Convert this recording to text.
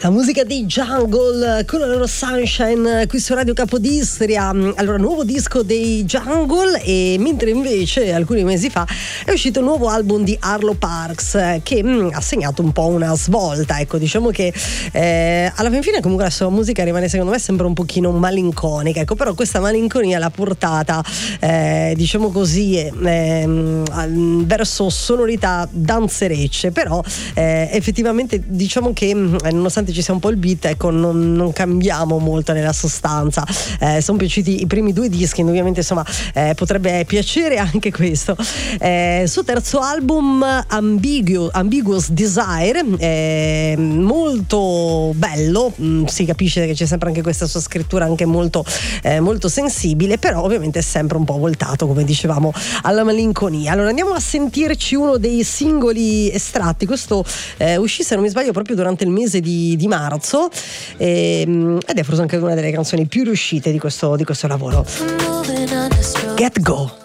La musica dei Jungle con la loro Sunshine qui su Radio Capodistria. Allora, nuovo disco dei Jungle, e mentre invece alcuni mesi fa è uscito un nuovo album di Arlo Parks che ha segnato un po' una svolta. Ecco, diciamo che alla fin fine comunque la sua musica rimane secondo me sempre un pochino malinconica, ecco, però questa malinconia l'ha portata diciamo così verso sonorità danzerecce, però effettivamente diciamo che nonostante ci sia un po' il beat, ecco, non cambiamo molto nella sostanza. Sono piaciuti i primi due dischi, ovviamente insomma potrebbe piacere anche questo. Suo terzo album Ambiguous Desire, molto bello, si capisce che c'è sempre anche questa sua scrittura anche molto sensibile, però ovviamente è sempre un po' voltato, come dicevamo, alla malinconia. Allora andiamo a sentirci uno dei singoli estratti. Questo uscì, se non mi sbaglio, proprio durante il mese di marzo, ed è forse anche una delle canzoni più riuscite di questo lavoro. Get Go.